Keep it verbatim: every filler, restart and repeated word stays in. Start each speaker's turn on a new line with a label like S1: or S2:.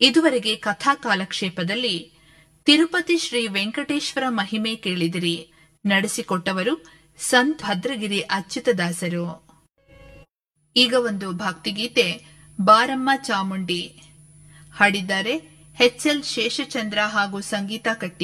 S1: ಇದುವರೆಗೆ ಕಥಾ ಕಾಲಕ್ಷೇಪದಲ್ಲಿ ತಿರುಪತಿ ಶ್ರೀ ವೆಂಕಟೇಶ್ವರ ಮಹಿಮೆ ಕೇಳಿದಿರಿ. ನಡೆಸಿಕೊಟ್ಟವರು ಸಂತ್ ಭದ್ರಗಿರಿ ಅಚ್ಯುತದಾಸರು. ಈಗ ಒಂದು ಭಕ್ತಿಗೀತೆ, ಬಾರಮ್ಮ ಚಾಮುಂಡಿ. ಹಾಡಿದ್ದಾರೆ ಎಚ್ ಎಲ್ ಶೇಷಚಂದ್ರ ಹಾಗೂ ಸಂಗೀತ ಕಟ್ಟಿ.